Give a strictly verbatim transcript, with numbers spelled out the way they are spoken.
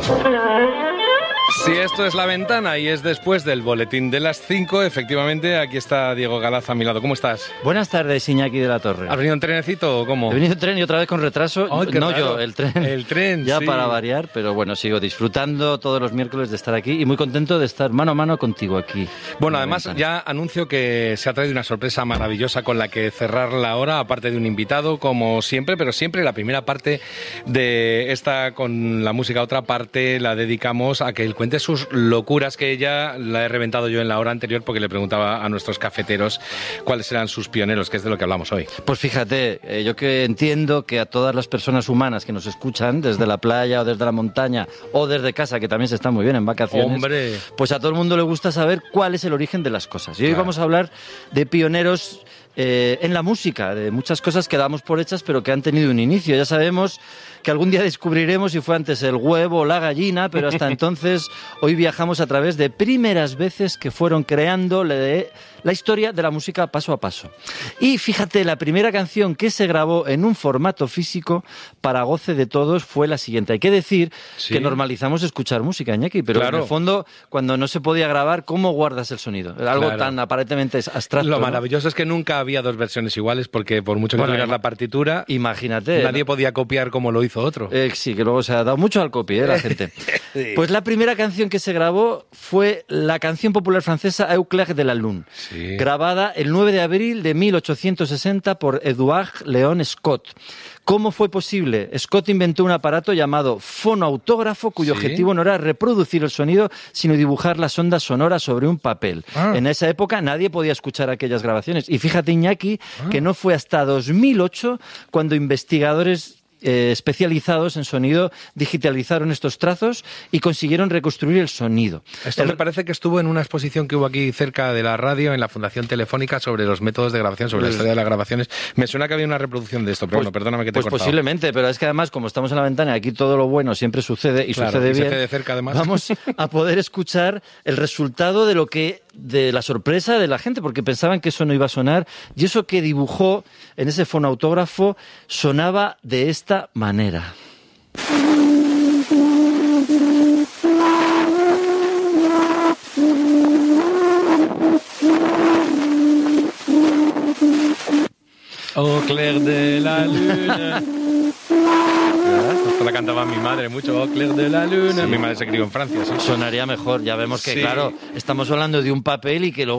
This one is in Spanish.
Si esto es La Ventana y es después del boletín de las cinco, efectivamente, aquí está Diego Galaz a mi lado. ¿Cómo estás? Buenas tardes, Iñaki de la Torre. ¿Has venido en trenecito o cómo? He venido en tren y otra vez con retraso. Oh, no raro. yo, el tren. El tren, Ya sí. para variar, pero bueno, sigo disfrutando todos los miércoles de estar aquí y muy contento de estar mano a mano contigo aquí. Bueno, además ya anuncio que se ha traído una sorpresa maravillosa con la que cerrar la hora, aparte de un invitado, como siempre, pero siempre la primera parte de esta con la música, otra parte la dedicamos a que él cuente sus locuras, que ya la he reventado yo en la hora anterior porque le preguntaba a nuestros cafeteros cuáles eran sus pioneros, que es de lo que hablamos hoy. Pues fíjate, eh, yo que entiendo que a todas las personas humanas que nos escuchan desde la playa o desde la montaña o desde casa, que también se está muy bien en vacaciones, ¡Hombre! Pues a todo el mundo le gusta saber cuál es el origen de las cosas. Y hoy Claro. vamos a hablar de pioneros eh, en la música, de muchas cosas que damos por hechas pero que han tenido un inicio. Ya sabemos que algún día descubriremos si fue antes el huevo o la gallina, pero hasta entonces hoy viajamos a través de primeras veces que fueron creando la, la historia de la música paso a paso. Y fíjate, la primera canción que se grabó en un formato físico para goce de todos fue la siguiente. Hay que decir ¿Sí? que normalizamos escuchar música, Iñaki, pero Claro. en el fondo, cuando no se podía grabar, ¿cómo guardas el sonido? Era algo Claro. tan aparentemente abstracto. Lo ¿no? maravilloso es que nunca había dos versiones iguales, porque por mucho que Bueno, tuvieras ima- la partitura, Imagínate. nadie ¿no? podía copiar como lo hizo otro. Eh, sí, que luego se ha dado mucho al copy, ¿eh, la gente. Sí. Pues la primera canción que se grabó fue la canción popular francesa Au clair de la lune, Sí. grabada el nueve de abril de mil ochocientos sesenta por Edouard Léon Scott. ¿Cómo fue posible? Scott inventó un aparato llamado fonoautógrafo cuyo Sí. objetivo no era reproducir el sonido, sino dibujar las ondas sonoras sobre un papel. Ah. En esa época nadie podía escuchar aquellas grabaciones. Y fíjate, Iñaki, que no fue hasta dos mil ocho cuando investigadores Eh, especializados en sonido digitalizaron estos trazos y consiguieron reconstruir el sonido. Esto El- me parece que estuvo en una exposición que hubo aquí cerca de la radio, en la Fundación Telefónica, sobre los métodos de grabación, sobre la historia de las grabaciones. Me suena que había una reproducción de esto, pero Pues- bueno, perdóname que te he Pues cortado. posiblemente, pero es que además, como estamos en la ventana, aquí todo lo bueno siempre sucede y Claro, sucede y se bien. hace de cerca, además. Vamos a poder escuchar el resultado de lo que de la sorpresa de la gente, porque pensaban que eso no iba a sonar, y eso que dibujó en ese fonautógrafo sonaba de esta manera. Au clair de la luna. Esto la cantaba mi madre mucho, Au clair de la luna. Sí. Mi madre se crió en Francia, sí. Sonaría mejor, ya vemos que, Sí. claro, estamos hablando de un papel y que luego